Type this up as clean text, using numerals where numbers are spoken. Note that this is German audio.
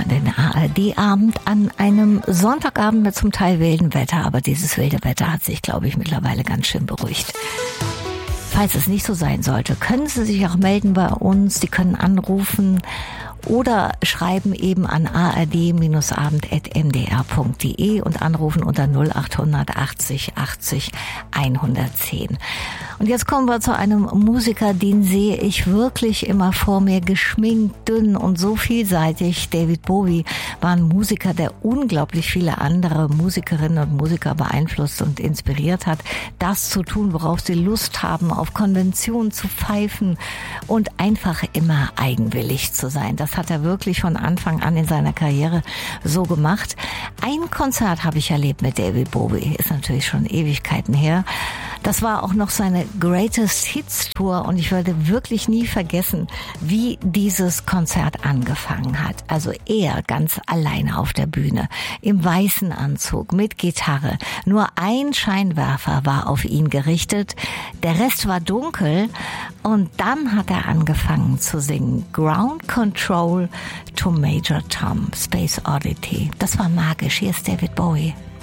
den ARD-Abend an einem Sonntagabend mit zum Teil wildem Wetter. Aber dieses wilde Wetter hat sich, glaube ich, mittlerweile ganz schön beruhigt. Falls es nicht so sein sollte, können Sie sich auch melden bei uns. Sie können anrufen oder schreiben eben an ard-abend@mdr.de und anrufen unter 0800 80 80 110. Und jetzt kommen wir zu einem Musiker, den sehe ich wirklich immer vor mir, geschminkt, dünn und so vielseitig. David Bowie war ein Musiker, der unglaublich viele andere Musikerinnen und Musiker beeinflusst und inspiriert hat, das zu tun, worauf sie Lust haben, auf Konventionen zu pfeifen und einfach immer eigenwillig zu sein. Das hat er wirklich von Anfang an in seiner Karriere so gemacht. Ein Konzert habe ich erlebt mit David Bowie, ist natürlich schon Ewigkeiten her. Das war auch noch seine Greatest Hits Tour und ich werde wirklich nie vergessen, wie dieses Konzert angefangen hat. Also er ganz alleine auf der Bühne, im weißen Anzug, mit Gitarre. Nur ein Scheinwerfer war auf ihn gerichtet, der Rest war dunkel und dann hat er angefangen zu singen. Ground Control to Major Tom, Space Oddity. Das war magisch. Hier ist David Bowie.